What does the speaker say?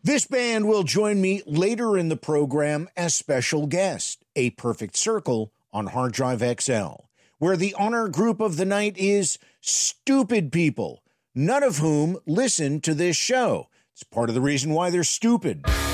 This band will join me later in the program as special guest, A Perfect Circle on Hard Drive XL, where the honor group of the night is stupid people, none of whom listen to this show. It's part of the reason why they're stupid.